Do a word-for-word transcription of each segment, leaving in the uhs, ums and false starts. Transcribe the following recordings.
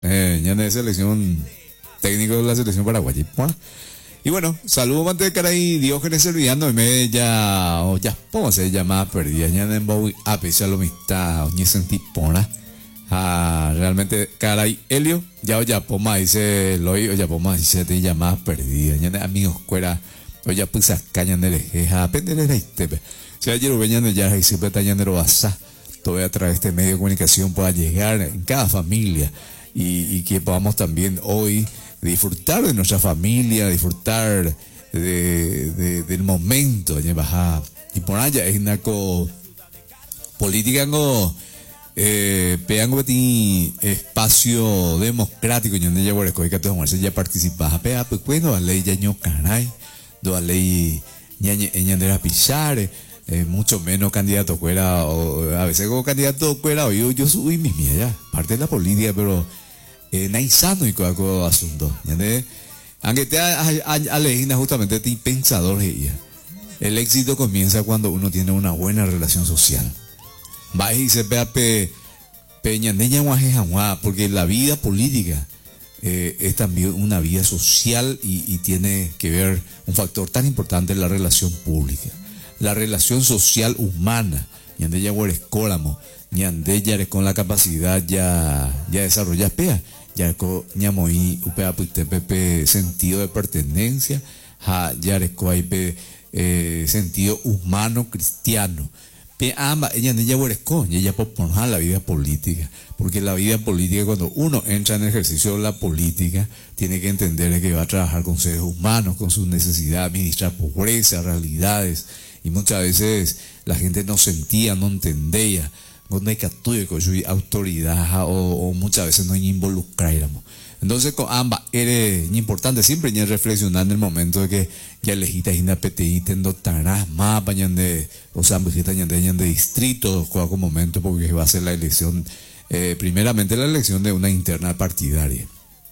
Eh, ya de selección técnico de la selección paraguaya. Bueno, y bueno, saludos ante caray Diógenes Serviano, me ya, o ya, ¿cómo se llama? Perdida, ya en Bowie, a pesar de lo mista, o ni sentí pona. Ah, realmente, caray, Helio, ya o ya, poma, dice, Loy, o ya, poma, dice, te llama perdida, ya de amigos, cuera, o ya, pues, caña de lejeja, aprender a este, si ayer venían de ya, y siempre tallan de lo basa, todavía a través de este medio de comunicación pueda llegar en cada familia, y, y que podamos también hoy disfrutar de nuestra familia, disfrutar de, de, del momento, ya baja, y por allá es una política, no. Eh, peango ti espacio democrático y donde ya bueno que todos ya participa pea pues bueno a ley ya ño caray do a ley ñañe ñandera pisar eh, mucho menos candidato fuera o a veces como candidato fuera o yo yo subí mi mía ya parte de la política pero eh, naisano y coaco asunto ñande aunque te a leína justamente ti pensador ella el éxito comienza cuando uno tiene una buena relación social. Va y se vea pe peña neña guajeja porque la vida política eh, es también una vida social y, y tiene que ver un factor tan importante en la relación pública, la relación social humana. Ñande ya escólamo, ñande ya con la capacidad ya ya desarrollar pea, ya con ñamoí upea pepe sentido de pertenencia, ja ya hay eh, sentido humano cristiano. Ambas, ella ella ella por la vida política, porque la vida política, cuando uno entra en el ejercicio de la política, tiene que entender que va a trabajar con seres humanos, con sus necesidades, administrar pobreza, realidades, y muchas veces la gente no sentía, no entendía, no hay que con su autoridad, o, o muchas veces no involucráramos. Entonces, con ambas, era importante siempre ya reflexionar en el momento de que ya elegiste y P T I tendo tarás más pañan de, o sea, de distrito, con momento, porque va a ser la elección, eh, primeramente la elección de una interna partidaria.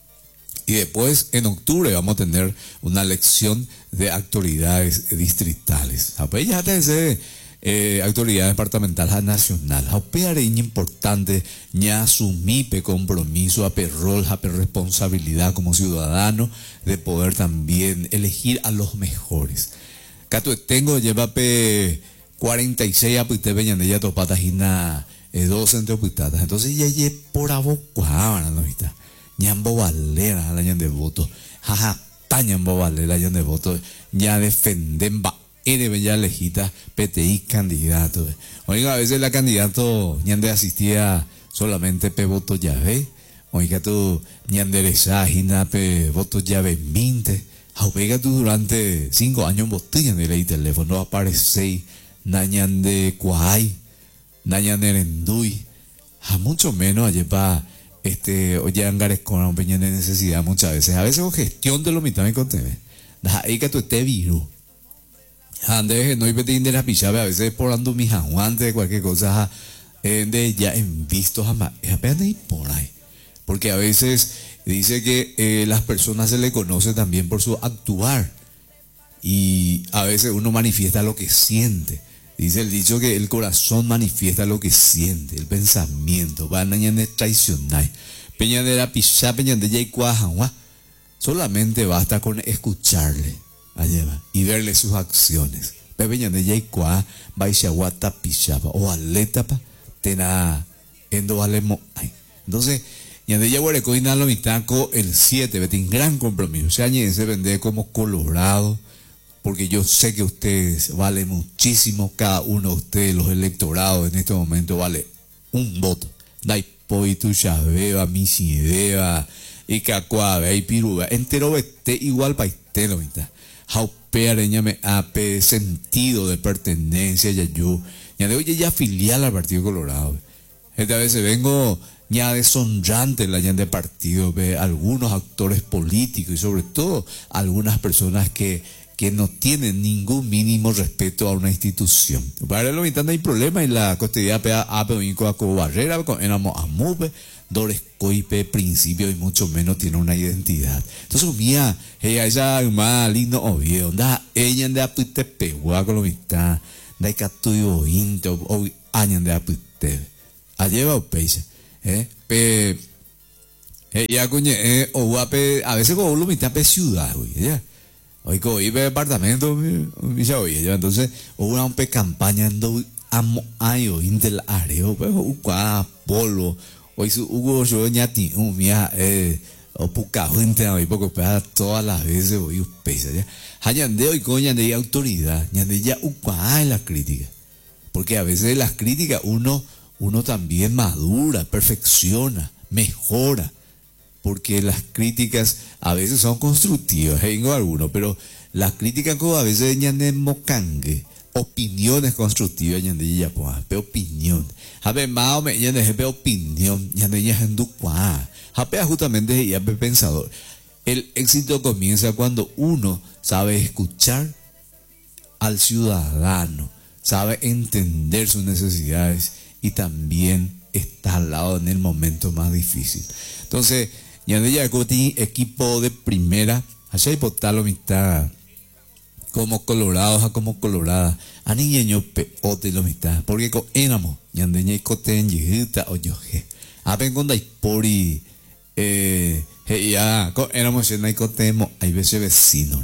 Y después, en octubre, vamos a tener una elección de autoridades distritales. Apenas ya te ese. Eh, autoridad departamental nacional, es importante ya asumir compromiso, a rol, a responsabilidad como ciudadano de poder también elegir a los mejores. Cato tengo lleva pe cuarenta y seis apuite veñan de ya topatas y na dos centros pitatas. Entonces ya ye por abocuada, no está. Ñambo valera la ñan de voto. Jaja, tañambo valera la ñan de voto. Ya defenden ba Eres ya lejita P T I candidato. Oiga, a veces la candidato ñande asistía solamente pe voto llave. Oiga tú ñande resagina pe voto llave veinte. Oiga tú durante cinco años botella de ley teléfono aparece nañande cuay, nañande rendui. A mucho menos allí pa este oye angares con un peña de necesidad muchas veces. A veces con gestión de lo mitad me conté. Ahí que tú esté virus. Ande no hay de la pichave a veces por ando mis aguantes cualquier cosa eh, de ya en visto jamás es apenas ir por ahí porque a veces dice que eh, las personas se le conoce también por su actuar y a veces uno manifiesta lo que siente. Dice el dicho que el corazón manifiesta lo que siente, el pensamiento van a traicionar peña de la pichave peña de ya y cuaja solamente basta con escucharle y verle sus acciones. Pepeña de Yaikua, Baixaguata Pichapa, o Aletapa, Tena, Endo Alemo. Entonces, Yande Yaguareco y Nalo Mitaco, el siete, betín gran compromiso. Se añade se vende como Colorado, porque yo sé que ustedes valen muchísimo, cada uno de ustedes, los electorados en este momento, vale un voto. Daipoitu, Chabeba, Misideva, Icacuave, Ipiruba, entero vete igual paiste lo mitad. Jaupea ñame ape sentido de pertenencia ya yo ya de oye ya filial al Partido Colorado. Esta vez vengo ya deshonrante la de partido ve algunos actores políticos y sobre todo algunas personas que que no tienen ningún mínimo respeto a una institución. Para lo mitad no hay problema y la cotidiana pea ape o como barrera con enamo amupe Dores coipe principio y mucho menos tiene una identidad. Entonces mía, ella esa más lindo obvio, da ella de apite pegua con lo mitad, da catuyo into o añan de apite. Alleva o peixe, eh, pe Eh, ya cuñe, eh, o guape, a veces como lo mitad pe ciudad, güey, ya. Hoy como iba departamento, mi, mi ya, oye, ya. Entonces, hubo una pe campaña en do amo ayo, intel areo, pues, uca, polvo. Hoy su Hugo yo ñati, un mía, eh, o puca gente, hoy poco pega todas las veces, hoy pesa, ya. Hañande hoy coña de autoridad, ñande ya uca la crítica. Porque a veces las críticas uno, uno también madura, perfecciona, mejora. Porque las críticas a veces son constructivas, tengo algunos, pero las críticas como a veces ñande mocangue, opiniones constructivas ñande ya pues, pero opinión. Habe más o menos ñande pe opinión, ñande ya hendu kwa. Habe justamente ya pe pensador. El éxito comienza cuando uno sabe escuchar al ciudadano, sabe entender sus necesidades y también está al lado en el momento más difícil. Entonces, ñande ya tiene equipo de primera, allá hay potalo mitad, como colorados a como colorada, a niño peote lo mitad, porque con éramos, ñande ñe cote en yita o yo je, a ven con daipori, eh, ya, con éramos en cote, hay veces vecinos,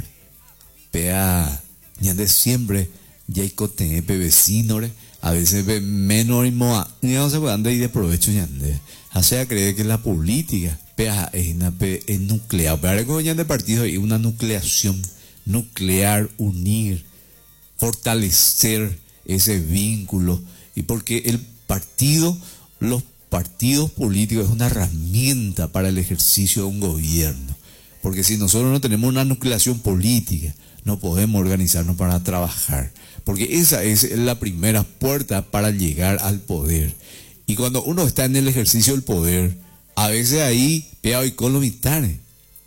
pea, ñande siempre, ya hay cote pe vecinos, a veces ve menos y moa, no se puede andar y de provecho ñande, o sea, cree que la política, pea, es una pe, es nuclear, pero con ñande partido hay una nucleación, nuclear, unir, fortalecer ese vínculo, y porque el partido, los partidos políticos es una herramienta para el ejercicio de un gobierno, porque si nosotros no tenemos una nucleación política, no podemos organizarnos para trabajar, porque esa es la primera puerta para llegar al poder, y cuando uno está en el ejercicio del poder, a veces ahí, pea y con los militares,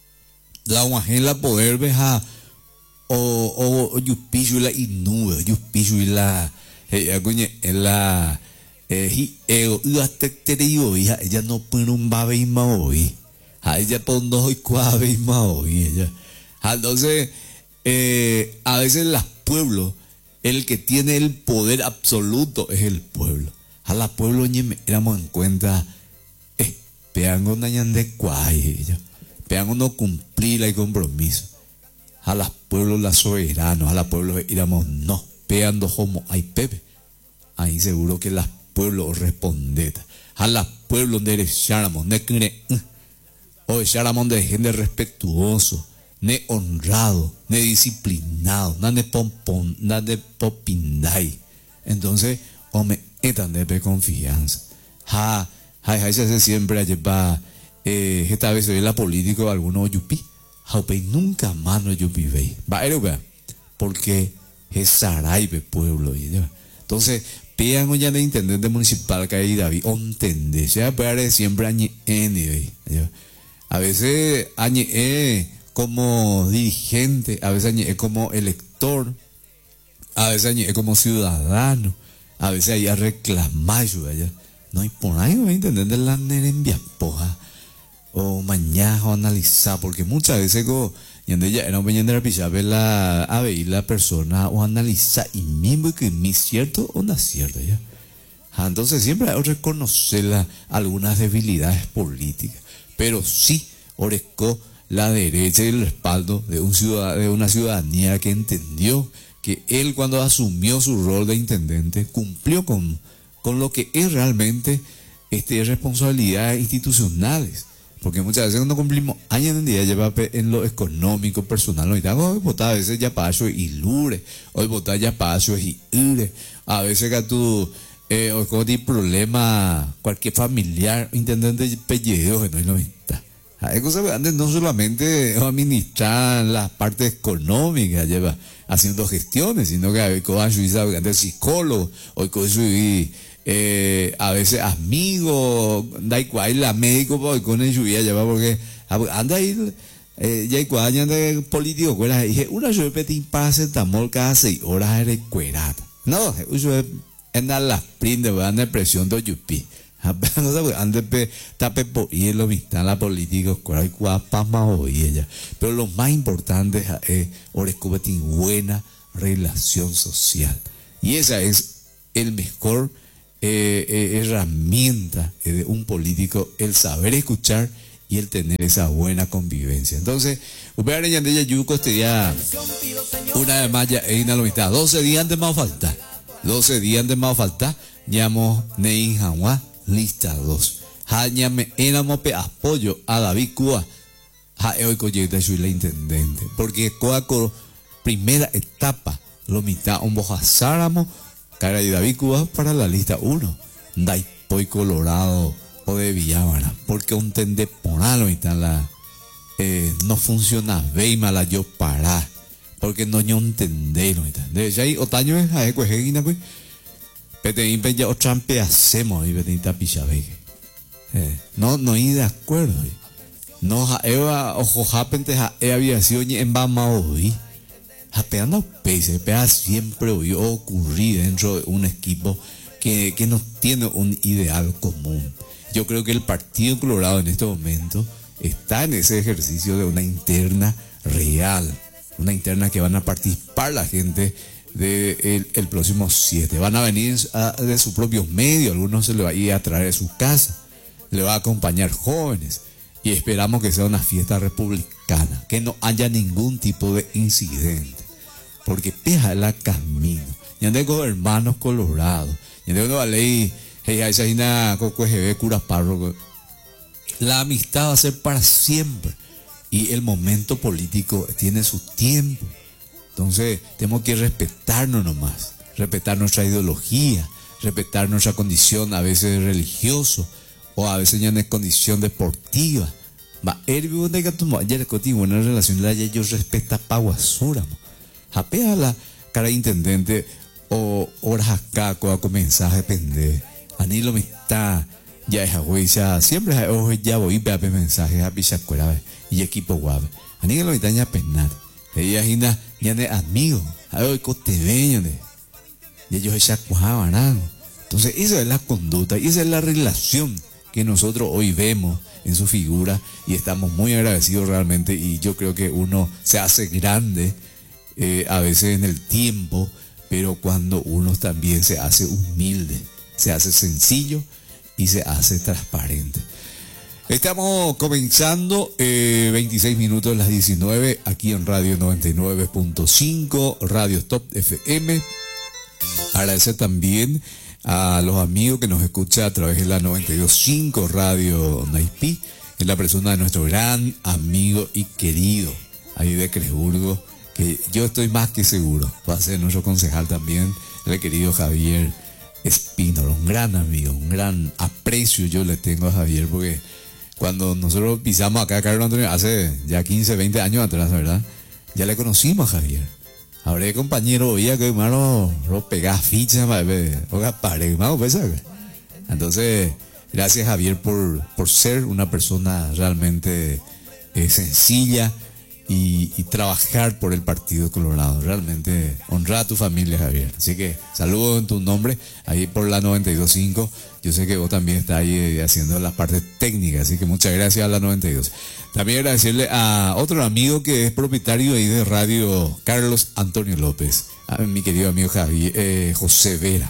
la guajela poder veja o o o yupichu la inube yupichu la ella coñe la eh hi ego la tecterio hija ella no pone un babe y hoy a ella pondo y cuave y hoy ella entonces eh, a veces los pueblos el que tiene el poder absoluto es el pueblo a la pueblo ñe éramos en cuenta eh peango nañan de cuay ella peango no cumplir el compromiso a los pueblos las soberanos, a los pueblos éramos no, peando como hay pepe. Ahí seguro que los pueblos responden. A los pueblos de echáramos, ne cree, o echáramos de gente respetuoso, ne honrado, ne disciplinado, na de pompón, na de popinday. Entonces, hombre, etan de confianza. Ha, ha, ha, se hace siempre lleva, eh, esta vez se ve la política algunos yupi. Jaupe nunca más no yo vive. Va a porque es Saraibe pueblo. Entonces, pegan ya de intendente municipal que hay David, entende, ya puede siempre añe N. A veces añe como dirigente, a veces añe como elector, a veces añe como ciudadano, a veces ahí a reclamar allá. No hay por ahí, va a entender de la nerembia poja. O mañana o analizar, porque muchas veces go, yande ya era un peñón de la pichabe la a ver la persona o analizar y mismo que mi cierto o no es cierto ya. Entonces siempre hay que reconocer la, algunas debilidades políticas, pero sí orezco la derecha y el respaldo de un ciudad, de una ciudadanía que entendió que él cuando asumió su rol de intendente cumplió con, con lo que es realmente este, responsabilidades institucionales. Porque muchas veces cuando cumplimos años en día lleva en lo económico, personal, hoy votar a veces ya paso y lure, hoy votar ya paso y ure, a veces que tú, eh, hoy con el problema, cualquier familiar, intendente pellejo, que no es lo mismo. Hay cosas grandes, no solamente administrar las partes económicas, lleva haciendo gestiones, sino que hay cosas de psicólogo, hoy cosas Eh, a veces amigos, da igual la médico hoy con el lluvia lleva porque anda ahí eh, ya igual anda político cuera dije una yo pedí paracetamol cada seis horas era cuerata no yo anda las prinde anda presión do yupi no sabe ande pe tape por y lo mismo la política cuera y guapa más hoy ella pero lo más importante es oresco tiene buena relación social y esa es el mejor Eh, eh, herramienta eh, de un político el saber escuchar y el tener esa buena convivencia. Entonces, Upeare Yandeya Yuko este día, una vez más, ya es una mitad, doce días antes más falta, doce días antes más falta, llamo Nein Hanwa, lista dos. Hañame enamo pe apoyo a David Cuba, ha hoy coyeta soy la intendente, porque coaco primera etapa, lo mitad un bojasáramo, cara de David Cuba para la lista uno, Dai Poi Colorado o de Villamara, porque un tende ponalo y tal la eh, no funciona veima la yo para, porque no yo entendero y tal. De hecho ahí otaño es a eco ejegina pues, pete impeya otra pe hacemos y pete tapichabeque. Eh, no no ir de acuerdo. No ja eva ojo japente ja e había sido en bama hoy. Japeando pese, pea siempre hoy ocurrir dentro de un equipo que, que no tiene un ideal común. Yo creo que el Partido Colorado en este momento está en ese ejercicio de una interna real, una interna que van a participar la gente de el, el próximo siete. Van a venir a, de sus propios medios, algunos se le va a ir a traer a su casa, le va a acompañar jóvenes y esperamos que sea una fiesta republicana, que no haya ningún tipo de incidente, porque peja la camino. Ya tengo hermanos colorados, ya tengo la ley. La amistad va a ser para siempre y el momento político tiene su tiempo. Entonces tenemos que respetarnos nomás, respetar nuestra ideología, respetar nuestra condición a veces religioso o a veces ya en condición deportiva. Va, el vivo de Gatumo, ayer contigo una relación la ellos respeta Paguasura. Japea la cara intendente o horas acá con mensaje pende. Anilo me está ya es agüisa siempre es ya voy a ver mensajes a pichacuera y equipo guave. Anilo me está ya penal. Ella ginda ya de amigo, a ver cotebeño de. Y ellos esa cuajaban. Entonces esa es la conducta y esa es la relación que nosotros hoy vemos en su figura y estamos muy agradecidos realmente, y yo creo que uno se hace grande eh, a veces en el tiempo, pero cuando uno también se hace humilde, se hace sencillo y se hace transparente. Estamos comenzando eh, veintiséis minutos de las diecinueve aquí en Radio noventa y nueve punto cinco, Radio Top F M. Agradecer también a los amigos que nos escuchan a través de la noventa y dos punto cinco Radio Naipí, en la persona de nuestro gran amigo y querido ahí de Cresburgo, que yo estoy más que seguro va a ser nuestro concejal también, el querido Javier Espínola, un gran amigo, un gran aprecio yo le tengo a Javier, porque cuando nosotros pisamos acá a Carlos Antonio hace ya quince, veinte años atrás, ¿verdad? Ya le conocimos a Javier. Habré compañero, oía que hermano lo pega ficha, oiga, pare, hermano, pues, entonces, gracias Javier por, por ser una persona realmente eh, sencilla y, y trabajar por el Partido Colorado. Realmente honra a tu familia, Javier. Así que saludo en tu nombre, ahí por la noventa y dos punto cinco. Yo sé que vos también estás ahí eh, haciendo la parte técnica, así que muchas gracias a la noventa y dos. También agradecerle a otro amigo que es propietario ahí de Radio, Carlos Antonio López, a mi querido amigo Javier, eh, José Vera.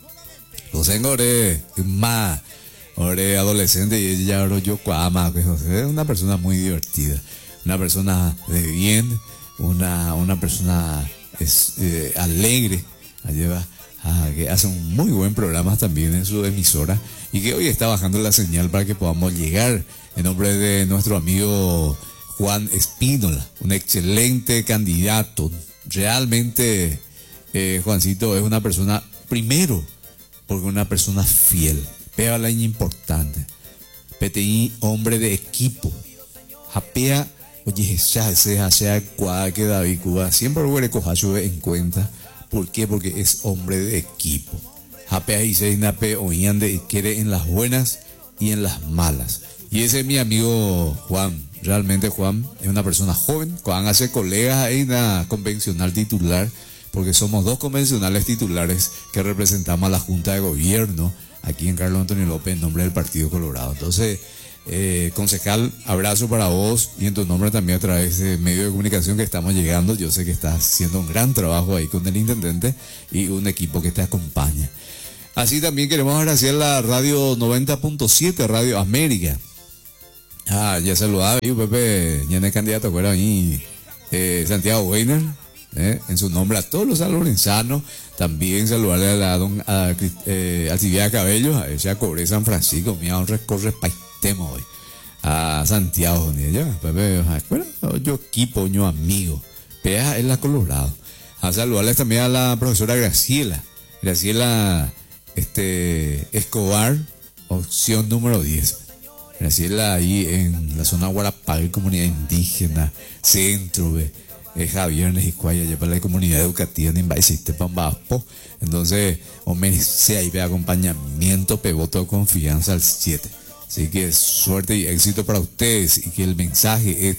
José Ngore, más, Ore adolescente y ella ahora yo cuama, que José es una persona muy divertida, una persona de bien, una, una persona es, eh, alegre, lleva a, que hace un muy buen programa también en su emisora y que hoy está bajando la señal para que podamos llegar en nombre de nuestro amigo Juan Espínola, un excelente candidato. Realmente eh, Juancito es una persona, primero, porque una persona fiel, pega la importante, P T I, hombre de equipo, japea. Oye, ya sea, sea cual que David Cuba siempre lo voy a coger en cuenta. ¿Por qué? Porque es hombre de equipo. Japea y se nape oían de quiere en las buenas y en las malas. Y ese es mi amigo Juan. Realmente Juan es una persona joven. Juan hace colegas en la convencional titular, porque somos dos convencionales titulares que representamos a la Junta de Gobierno aquí en Carlos Antonio López en nombre del Partido Colorado. Entonces, Eh, concejal, abrazo para vos y en tu nombre también a través de medio de comunicación que estamos llegando. Yo sé que estás haciendo un gran trabajo ahí con el intendente y un equipo que te acompaña. Así también queremos agradecer a la Radio noventa punto siete, Radio América, Ah, ya saludaba, yo, Pepe, ya no es candidato, acuerdo ahí, eh, Santiago Weiner, eh, en su nombre a todos los sanlorenzanos, también saludarle a la don, a, eh, Alcibiades Cabello, a ella Cobre San Francisco, mira, un respetemos hoy, a Santiago, ni ella, Pepe, acuerdo, yo equipo, yo amigo, Pea en la Colorado, a saludarles también a la profesora Graciela, Graciela, este, Escobar, opción número diez. Graciela ahí en la zona Guarapagui, comunidad indígena, centro, ve, eh, Javier Nejicuaya, allá para la comunidad educativa de Imbaisiste, Pambaspo. Entonces, hombre, se ahí ve acompañamiento, pevoto de confianza al siete. Así que suerte y éxito para ustedes y que el mensaje es